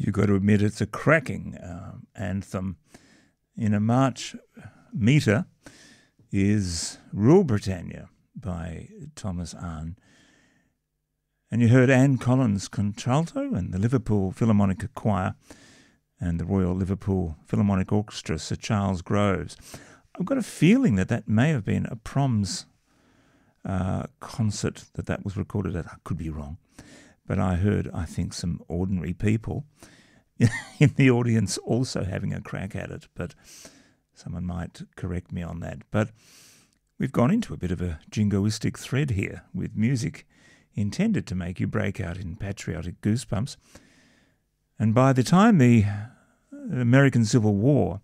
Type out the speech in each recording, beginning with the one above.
You've got to admit it's a cracking anthem. In a march metre is Rule Britannia by Thomas Arne. And you heard Anne Collins Contralto and the Liverpool Philharmonic Choir and the Royal Liverpool Philharmonic Orchestra, Sir Charles Groves. I've got a feeling that may have been a Proms concert that was recorded at. I could be wrong. But I heard, I think, some ordinary people in the audience also having a crack at it. But someone might correct me on that. But we've gone into a bit of a jingoistic thread here with music intended to make you break out in patriotic goosebumps. And by the time the American Civil War,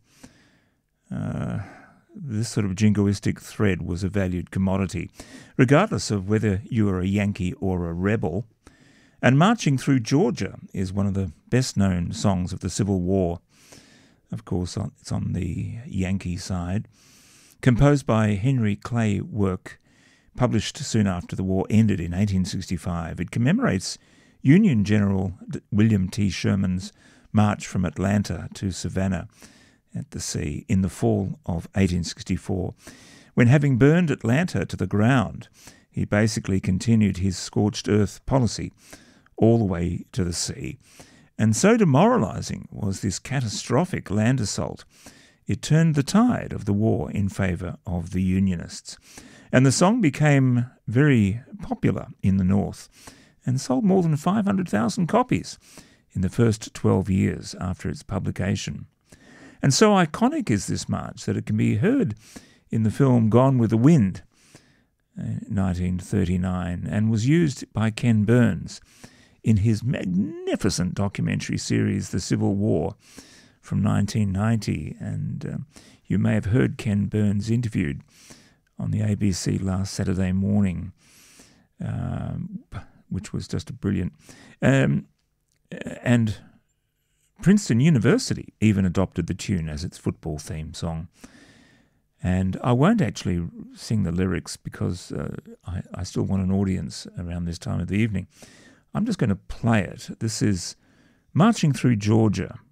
this sort of jingoistic thread was a valued commodity, regardless of whether you were a Yankee or a rebel. And Marching Through Georgia is one of the best-known songs of the Civil War. Of course, it's on the Yankee side. Composed by Henry Clay Work, published soon after the war ended in 1865. It commemorates Union General William T. Sherman's march from Atlanta to Savannah at the sea in the fall of 1864, when, having burned Atlanta to the ground, he basically continued his scorched earth policy all the way to the sea. And so demoralising was this catastrophic land assault, it turned the tide of the war in favour of the Unionists. And the song became very popular in the North and sold more than 500,000 copies in the first 12 years after its publication. And so iconic is this march that it can be heard in the film Gone with the Wind, 1939, and was used by Ken Burns in his magnificent documentary series, The Civil War, from 1990. And you may have heard Ken Burns interviewed on the ABC last Saturday morning, which was just a brilliant. And Princeton University even adopted the tune as its football theme song. And I won't actually sing the lyrics because I still want an audience around this time of the evening. I'm just going to play it. This is Marching Through Georgia